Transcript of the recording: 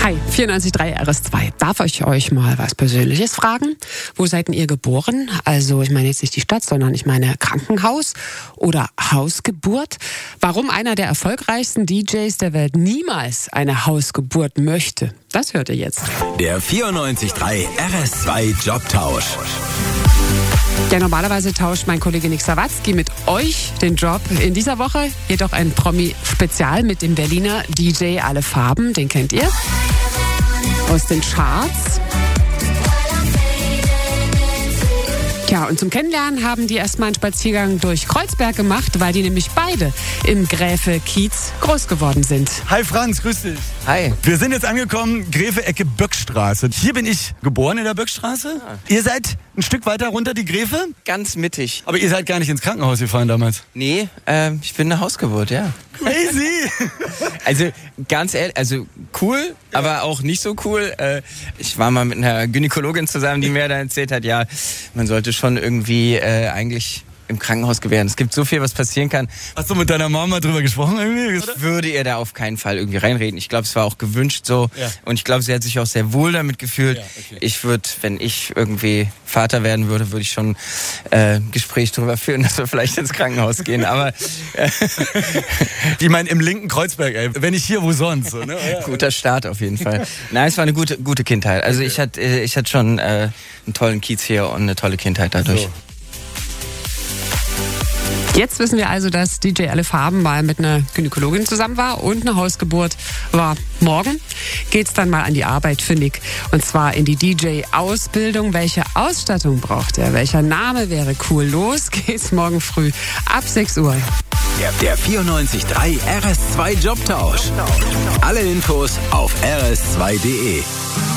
Hi, 94.3 RS2. Darf ich euch mal was Persönliches fragen? Wo seid denn ihr geboren? Also ich meine jetzt nicht die Stadt, sondern ich meine Krankenhaus oder Hausgeburt. Warum einer der erfolgreichsten DJs der Welt niemals eine Hausgeburt möchte, das hört ihr jetzt. Der 94.3 RS2 Jobtausch. Ja, normalerweise tauscht mein Kollege Nick Sawatzki mit euch den Job. In dieser Woche jedoch ein Promi-Spezial mit dem Berliner DJ Alle Farben. Den kennt ihr aus den Charts. Ja, und zum Kennenlernen haben die erstmal einen Spaziergang durch Kreuzberg gemacht, weil die nämlich beide im Gräfe-Kiez groß geworden sind. Hi Franz, grüß dich. Hi. Wir sind jetzt angekommen, Gräfe, Ecke Böckstraße. Hier bin ich geboren in der Böckstraße. Ah. Ihr seid ein Stück weiter runter die Gräfe? Ganz mittig. Aber ihr seid gar nicht ins Krankenhaus gefahren damals. Nee, ich bin eine Hausgeburt, ja. Crazy! Also ganz ehrlich, also cool, aber auch nicht so cool. Ich war mal mit einer Gynäkologin zusammen, die mir dann erzählt hat, ja, man sollte schon irgendwie eigentlich im Krankenhaus gewähren. Es gibt so viel, was passieren kann. Hast du mit deiner Mama drüber gesprochen irgendwie? Ich würde ihr da auf keinen Fall irgendwie reinreden. Ich glaube, es war auch gewünscht so. Ja. Und ich glaube, sie hat sich auch sehr wohl damit gefühlt. Ja, okay. Ich würde, wenn ich irgendwie Vater werden würde, würde ich schon Gespräch darüber führen, dass wir vielleicht ins Krankenhaus gehen. Aber Ich meine, im linken Kreuzberg, ey. Wenn nicht hier, wo sonst? So, ne? Ja. guter Start auf jeden Fall. Nein, es war eine gute Kindheit. Also ich hatte schon einen tollen Kiez hier und eine tolle Kindheit dadurch. So. Jetzt wissen wir also, dass DJ Alle Farben mal mit einer Gynäkologin zusammen war und eine Hausgeburt war. Morgen geht's dann mal an die Arbeit für Nick. Und zwar in die DJ-Ausbildung. Welche Ausstattung braucht er? Welcher Name wäre cool? Los geht's morgen früh ab 6 Uhr. Der 94.3 RS2 Jobtausch. Alle Infos auf rs2.de.